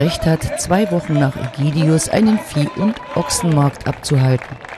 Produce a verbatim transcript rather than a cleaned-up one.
Recht hat, zwei Wochen nach Ägidius einen Vieh- und Ochsenmarkt abzuhalten.